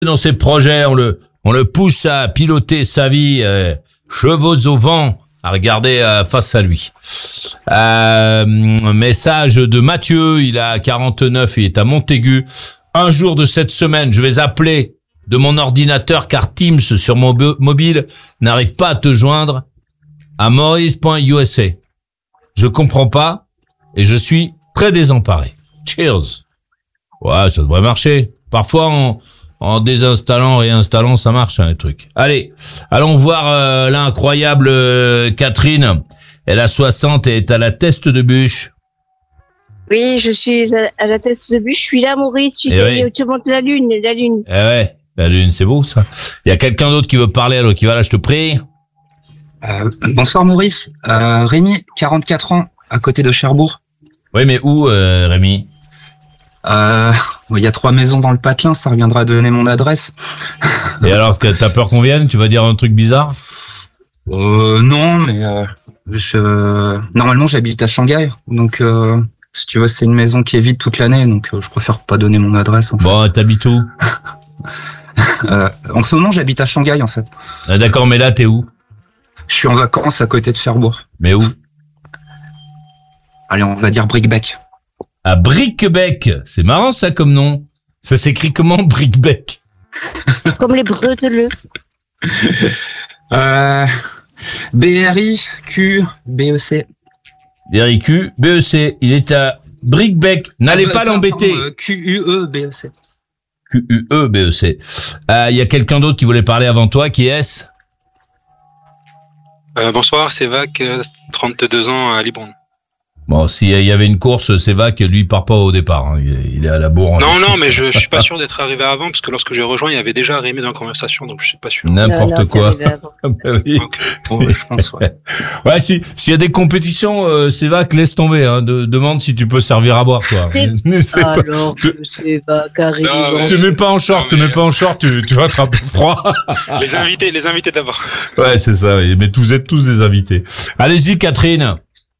dans ses projets, on le pousse à piloter sa vie, chevaux au vent, à regarder face à lui. Message de Mathieu, il a 49, il est à Montaigu. Un jour de cette semaine, je vais appeler de mon ordinateur car Teams sur mon mobile n'arrive pas à te joindre à maurice.usa. Je comprends pas et je suis très désemparé. Cheers. Ouais, ça devrait marcher. Parfois, en désinstallant, réinstallant, ça marche, les trucs. Allez, allons voir l'incroyable Catherine. Elle a 60 et est à la Teste de Bûche. Oui, je suis à la Teste de Bûche. Je suis là, Maurice. Tu sais, tu montes la lune. Eh ouais, la lune, c'est beau, ça. Il y a quelqu'un d'autre qui veut parler, alors qui va là, je te prie. Bonsoir, Maurice. Rémi, 44 ans, à côté de Cherbourg. Oui, mais où, Rémi? Il y a 3 maisons dans le patelin, ça reviendra à donner mon adresse. Et alors, t'as peur qu'on vienne? Tu vas dire un truc bizarre? Non, mais normalement j'habite à Shanghai, donc si tu veux, c'est une maison qui est vide toute l'année, donc je préfère pas donner mon adresse. En fait. Bon, t'habites où? En ce moment, j'habite à Shanghai, en fait. Ah, d'accord, mais là, t'es où? Je suis en vacances à côté de Cherbourg. Mais où? Allez, on va dire Brickbeck. À Brickbeck. C'est marrant, ça, comme nom. Ça s'écrit comment, Brickbeck? Comme les bretelleux. B-R-I-Q-B-E-C. B-R-I-Q-B-E-C. Il est à Brickbeck. N'allez pas l'embêter. Q-U-E-B-E-C. Q-U-E-B-E-C. Il y a quelqu'un d'autre qui voulait parler avant toi. Qui est-ce? Bonsoir, c'est Vac, 32 ans à Libron. Bon, s'il y avait une course, c'est Vac, lui, il part pas au départ. Hein. Il est à la bourre. Non, mais je suis pas sûr d'être arrivé avant, parce que lorsque j'ai rejoint, il y avait déjà Rémi dans la conversation, donc je suis pas sûr. N'importe quoi. Oui. Bon, je pense, ouais. Ouais, s'il y a des compétitions, c'est Vac, laisse tomber. Hein. Demande si tu peux servir à boire, quoi. Alors, c'est Vac arrive. Te mets pas en short, tu vas attraper froid. Les invités d'abord. Ouais, c'est ça. Oui. Mais vous êtes tous des invités. Allez-y, Catherine.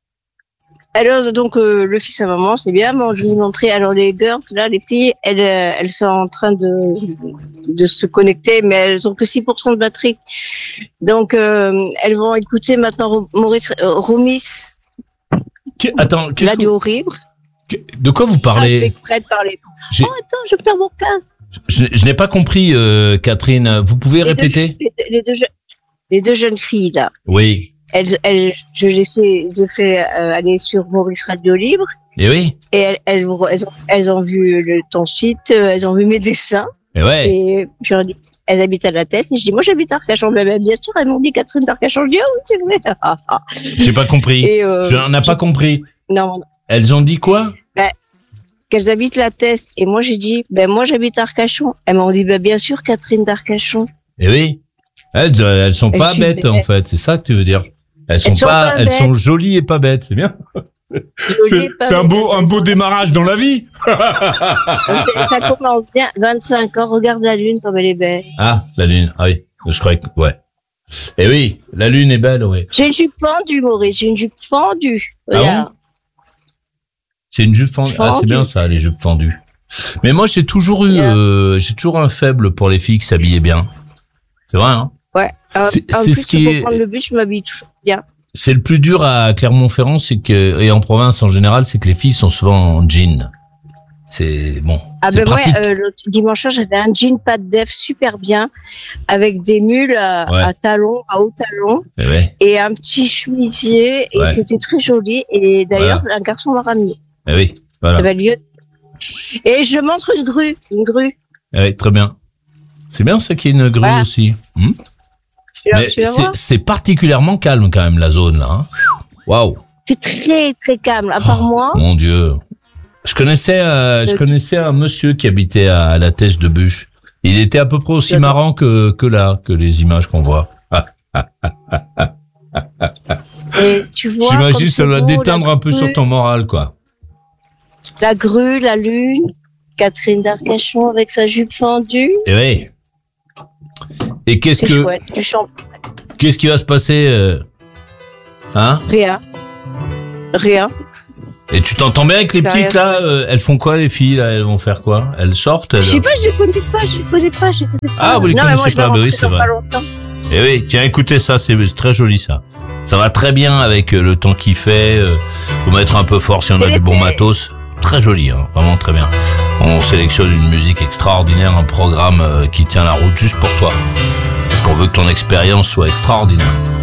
Alors, donc, le fils à maman, c'est bien. Bon, je vais vous montrer. Alors, les girls, là, les filles, elles sont en train de se connecter, mais elles ont que 6% de batterie. Donc, elles vont écouter maintenant Maurice Romis. Attends, là, du horrible. De quoi vous parlez? Prêt de parler. Oh, attends, je perds mon casque. Je n'ai pas compris, Catherine. Vous pouvez répéter? Les deux jeunes filles, là. Oui. Je les fais aller sur Maurice Radio Libre. Et oui. Et elles ont vu ton site, elles ont vu mes dessins. Et ouais. Et je leur dis, elles habitent à la tête. Et je dis, moi j'habite à Arcachon. Mais bien sûr, elles m'ont dit Catherine d'Arcachon. Je dis, oh oui, c'est vrai. J'ai pas compris. Je n'en ai pas compris. Non. Elles ont dit quoi? Qu'elles habitent la Teste. Et moi j'ai dit, moi j'habite à Arcachon. Elles m'ont dit, bien sûr, Catherine d'Arcachon. Et oui. Elles sont pas bêtes, en fait. C'est ça que tu veux dire. Elles sont jolies et pas bêtes. C'est bien. C'est un beau démarrage dans la vie. Ça commence bien. 25 ans. Regarde la lune comme elle est belle. Ah, la lune. Ah oui. Je croyais que, ouais. Et oui, la lune est belle, oui. J'ai une jupe fendue, Maurice. J'ai une jupe fendue. Regarde. Ah bon? C'est une jupe fendue. Ah, c'est bien ça, les jupes fendues. Mais moi, j'ai toujours un faible pour les filles qui s'habillaient bien. C'est vrai, hein? Ouais. C'est ce qui est. Pour prendre le bus, je m'habille toujours bien. C'est le plus dur à Clermont-Ferrand, et en province en général, c'est que les filles sont souvent en jean. C'est bon. C'est pratique. Le dimanche soir, j'avais un jean pas de def super bien, avec des mules à talons, à haut talons, et un petit chemisier, et c'était très joli. Et d'ailleurs, un garçon m'a ramené. Eh oui, voilà. Ça avait lieu. Et je montre une grue. Oui, très bien. C'est bien ça qu'il y ait une grue aussi. Mais c'est particulièrement calme quand même la zone là. Hein. Waouh. C'est très très calme. À part moi. Mon Dieu. Je connaissais un monsieur qui habitait à la Teste de Bûche. Il était à peu près aussi marrant que les images qu'on voit. Et tu vois. J'imagine que ça doit déteindre un peu sur ton moral quoi. La grue, la lune, Catherine d'Arcachon avec sa jupe fendue. Et oui. Et qu'est-ce qui va se passer hein? Rien. Et tu t'entends bien avec les petites là elles font quoi les filles là? Elles vont faire quoi? Elles sortent Je sais pas, je les connais pas. Ah, vous les non, connaissez pas, bah oui, c'est pas vrai. longtemps. Et oui, tiens, écoutez ça, c'est très joli ça. Ça va très bien avec le temps qu'il fait. Faut mettre un peu fort si on a du bon matos. Très joli, hein, vraiment très bien. On sélectionne une musique extraordinaire, un programme qui tient la route juste pour toi. Parce qu'on veut que ton expérience soit extraordinaire.